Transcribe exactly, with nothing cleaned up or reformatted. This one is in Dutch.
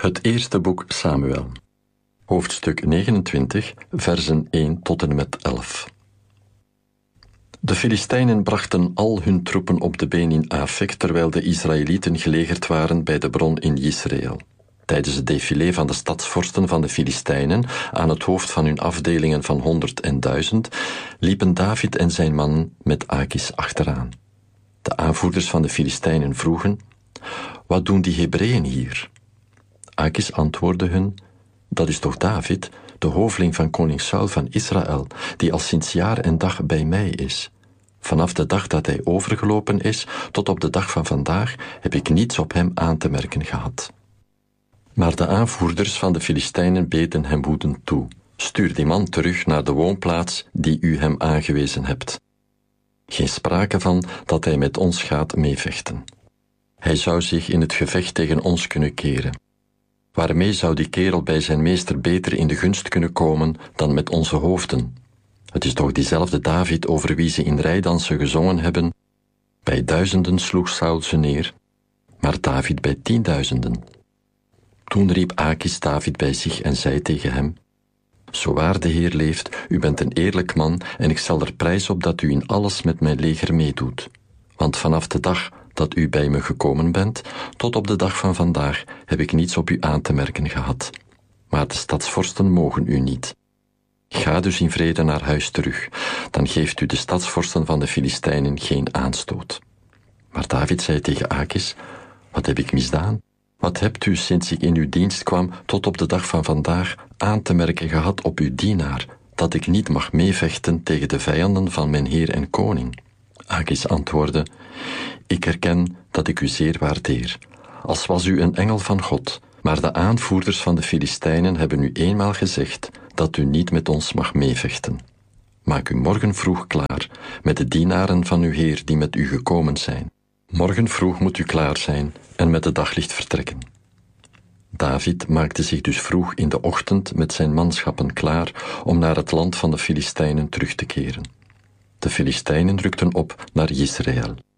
Het eerste boek Samuel, hoofdstuk negenentwintig, versen één tot en met elf. De Filistijnen brachten al hun troepen op de been in Afek, terwijl de Israëlieten gelegerd waren bij de bron in Jisraël. Tijdens het défilé van de stadsvorsten van de Filistijnen, aan het hoofd van hun afdelingen van honderd en duizend, liepen David en zijn mannen met Akis achteraan. De aanvoerders van de Filistijnen vroegen: "Wat doen die Hebreeën hier?" Akis antwoordde hun: "Dat is toch David, de hoveling van koning Saul van Israël, die al sinds jaar en dag bij mij is. Vanaf de dag dat hij overgelopen is, tot op de dag van vandaag, heb ik niets op hem aan te merken gehad." Maar de aanvoerders van de Filistijnen beten hem woedend toe: "Stuur die man terug naar de woonplaats die u hem aangewezen hebt. Geen sprake van dat hij met ons gaat meevechten. Hij zou zich in het gevecht tegen ons kunnen keren. Waarmee zou die kerel bij zijn meester beter in de gunst kunnen komen dan met onze hoofden? Het is toch diezelfde David over wie ze in rijdansen gezongen hebben: bij duizenden sloeg Saul ze neer, maar David bij tienduizenden." Toen riep Akis David bij zich en zei tegen hem: "Zo waar de Heer leeft, u bent een eerlijk man en ik stel er prijs op dat u in alles met mijn leger meedoet. Want vanaf de dag dat u bij me gekomen bent, tot op de dag van vandaag, heb ik niets op u aan te merken gehad. Maar de stadsvorsten mogen u niet. Ga dus in vrede naar huis terug, dan geeft u de stadsvorsten van de Filistijnen geen aanstoot." Maar David zei tegen Akis: "Wat heb ik misdaan? Wat hebt u sinds ik in uw dienst kwam tot op de dag van vandaag aan te merken gehad op uw dienaar, dat ik niet mag meevechten tegen de vijanden van mijn heer en koning?" Akis antwoordde: "Ik erken dat ik u zeer waardeer, als was u een engel van God, maar de aanvoerders van de Filistijnen hebben u eenmaal gezegd dat u niet met ons mag meevechten. Maak u morgen vroeg klaar met de dienaren van uw heer die met u gekomen zijn. Morgen vroeg moet u klaar zijn en met de daglicht vertrekken." David maakte zich dus vroeg in de ochtend met zijn manschappen klaar om naar het land van de Filistijnen terug te keren. De Filistijnen rukten op naar Jisraël.